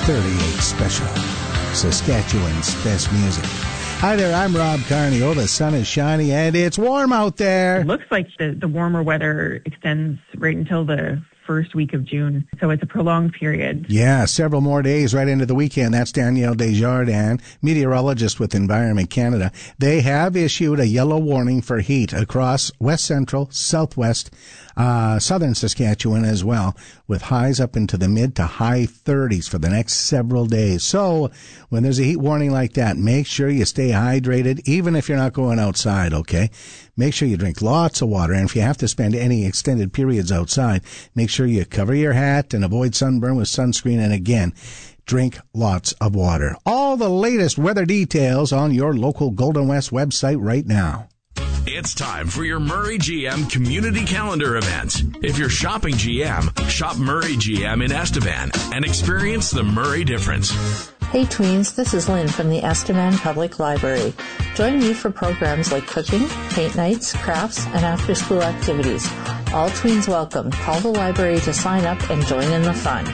38 Special, Saskatchewan's best music. Hi there, I'm Rob Carney. Oh, the sun is shining and it's warm out there. It looks like the warmer weather extends right until the first week of June, so it's a prolonged period. Yeah, several more days right into the weekend. That's Danielle Desjardins, meteorologist with Environment Canada. They have issued a yellow warning for heat across west central, southwest, southern Saskatchewan as well, with highs up into the mid to high 30s for the next several days. So when there's a heat warning like that, make sure you stay hydrated, even if you're not going outside, okay? Make sure you drink lots of water, and if you have to spend any extended periods outside, make sure you cover your hat and avoid sunburn with sunscreen, and again, drink lots of water. All the latest weather details on your local Golden West website right now. It's time for your Murray GM Community Calendar event. If you're shopping GM, shop Murray GM in Estevan and experience the Murray difference. Hey tweens, this is Lynn from the Estevan Public Library. Join me for programs like cooking, paint nights, crafts, and after-school activities. All tweens welcome. Call the library to sign up and join in the fun.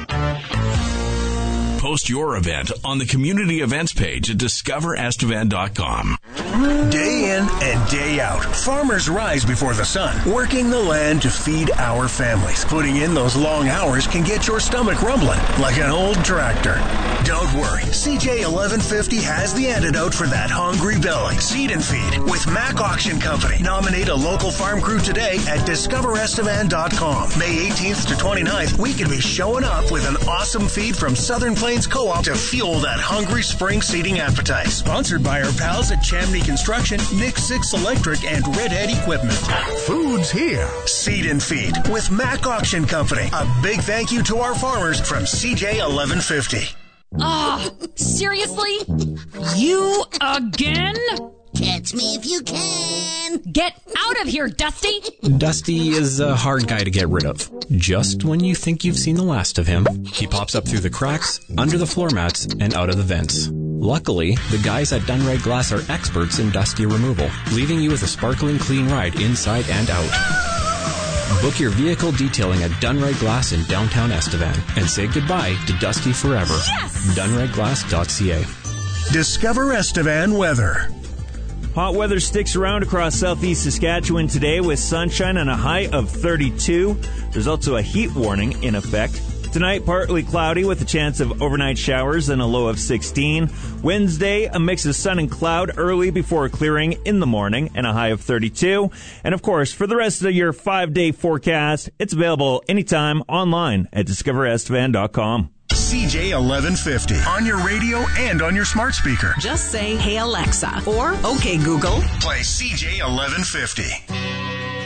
Post your event on the community events page at discoverestevan.com. Day in and day out, farmers rise before the sun, working the land to feed our families. Putting in those long hours can get your stomach rumbling like an old tractor. Don't worry, CJ 1150 has the antidote for that hungry belly. Seed and Feed with Mac Auction Company. Nominate a local farm crew today at discoverestevan.com. May 18th to 29th, we could be showing up with an awesome feed from Southern Plains Co-op to fuel that hungry spring seeding appetite. Sponsored by our pals at Chamney Construction, Nick Six Electric, and Redhead Equipment. Food's here. Seed and Feed with Mac Auction Company. A big thank you to our farmers from CJ 1150. Seriously? You again? Catch me if you can. Get out of here, Dusty! Dusty is a hard guy to get rid of. Just when you think you've seen the last of him, he pops up through the cracks, under the floor mats, and out of the vents. Luckily, the guys at Dunrag Glass are experts in Dusty removal, leaving you with a sparkling clean ride inside and out. Book your vehicle detailing at Dunrag Glass in downtown Estevan and say goodbye to Dusty forever. Yes! DunragGlass.ca. Discover Estevan weather. Hot weather sticks around across southeast Saskatchewan today with sunshine and a high of 32. There's also a heat warning in effect. Tonight, partly cloudy with a chance of overnight showers and a low of 16. Wednesday, a mix of sun and cloud early before clearing in the morning and a high of 32. And of course, for the rest of your 5-day forecast, it's available anytime online at discoverestevan.com. CJ 1150 on your radio and on your smart speaker. Just say, "Hey Alexa," or "Okay Google." Play CJ 1150.